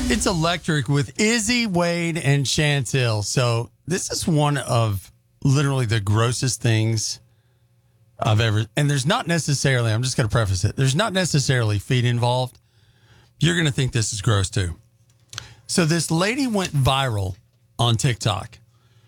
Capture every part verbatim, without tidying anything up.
It's electric with Izzy, Wade, and Chantel. So this is one of literally the grossest things I've ever. And there's not necessarily, I'm just going to preface it, there's not necessarily feet involved. You're going to think this is gross too. So this lady went viral on TikTok.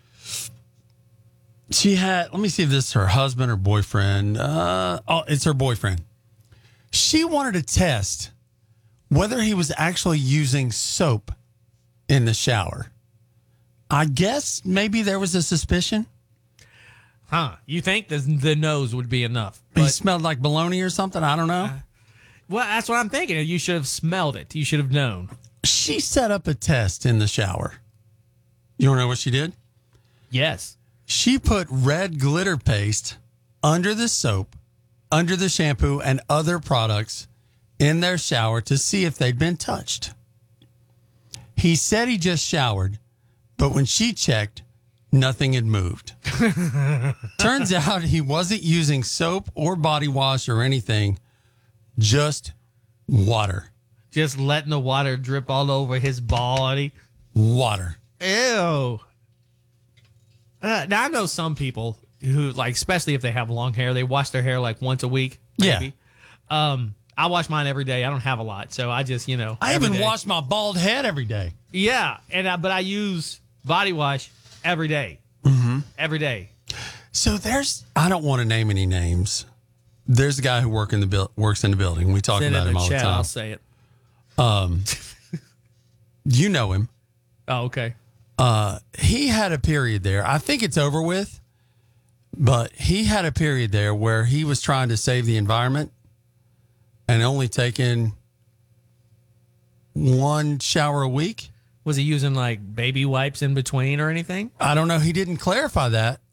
She had, let me see if this is her husband or boyfriend. Uh, oh, it's her boyfriend. She wanted to test whether he was actually using soap in the shower. I guess maybe there was a suspicion. Huh. You think the, the nose would be enough. He smelled like bologna or something. I don't know. Uh, well, that's what I'm thinking. You should have smelled it. You should have known. She set up a test in the shower. You want to know what she did? Yes. She put red glitter paste under the soap, under the shampoo, and other products in their shower to see if they'd been touched. He said he just showered, but when she checked, nothing had moved. Turns out he wasn't using soap or body wash or anything, just water. Just letting the water drip all over his body. Water. Ew. Uh, now, I know some people who, like, especially if they have long hair, they wash their hair like once a week. Maybe. Yeah. Um, I wash mine every day. I don't have a lot, so I just, you know. I even day. wash my bald head every day. Yeah, and I, but I use body wash every day. Mm-hmm. Every day. So there's, I don't want to name any names. There's a guy who work in the bu- works in the building. We talk Send about in him the all chat, the time. I'll say it. Um, you know him. Oh, okay. Uh, he had a period there. I think it's over with, but he had a period there where he was trying to save the environment and only taking one shower a week. Was he using like baby wipes in between or anything? I don't know. He didn't clarify that.